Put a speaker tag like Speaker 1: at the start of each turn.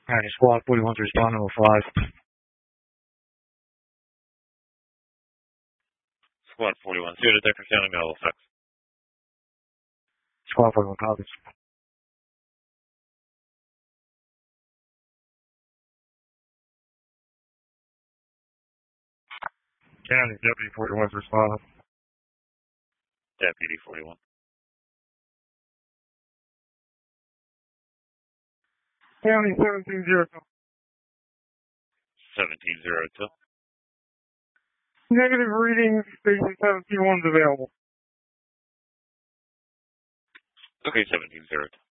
Speaker 1: Alright, Squad 41's responding with 5.
Speaker 2: Squad 41, see detector sounding level 6.
Speaker 1: Squad 41 copies. County Deputy 41's responding.
Speaker 2: Deputy 41.
Speaker 1: County 1702.
Speaker 2: 1702.
Speaker 1: Negative reading, station 17-1's available.
Speaker 2: Okay, 1702.